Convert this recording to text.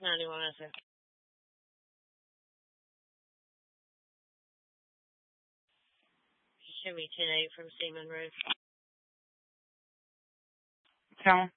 91, is it? Show me 10-8 from Seaman Road. Tell